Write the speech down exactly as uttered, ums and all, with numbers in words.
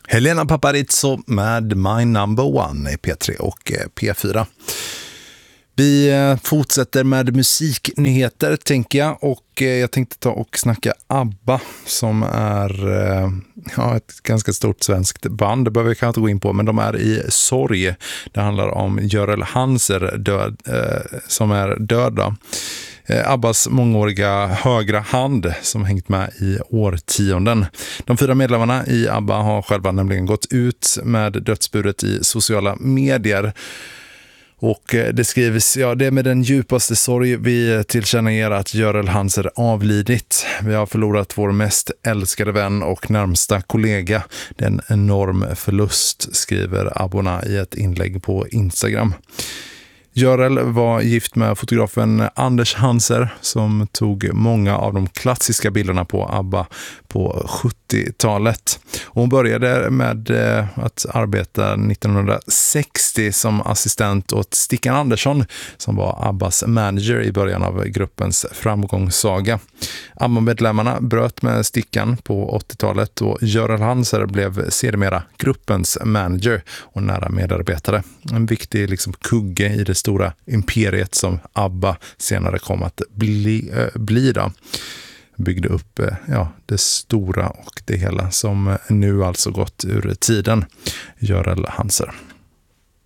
Helena Paparizou med My Number One i P tre och P fyra. Vi fortsätter med musiknyheter tänker jag, och jag tänkte ta och snacka ABBA som är ja, ett ganska stort svenskt band. Det behöver vi kanske inte gå in på, men de är i sorg. Det handlar om Görel Hanser död, eh, som är död. Abbas mångåriga högra hand som hängt med i årtionden. De fyra medlemmarna i ABBA har själva nämligen gått ut med dödsbudet i sociala medier. Och det skrivs, ja, det är med den djupaste sorg vi tillkännager att Görel Hanser avlidit. Vi har förlorat vår mest älskade vän och närmsta kollega. Det är en enorm förlust, skriver abborna i ett inlägg på Instagram. Görel var gift med fotografen Anders Hanser som tog många av de klassiska bilderna på ABBA på sjuttiotalet. Och hon började med att arbeta nittonhundrasextio som assistent åt Stickan Andersson som var ABBAs manager i början av gruppens framgångssaga. ABBA-medlemmarna bröt med Stickan på åttiotalet och Görel Hanser blev sedermera gruppens manager och nära medarbetare. En viktig liksom kugge i det stora imperiet som ABBA senare kom att bli, äh, bli då. Byggde upp äh, ja, det stora och det hela som nu alltså gått ur tiden. Görel Hanser.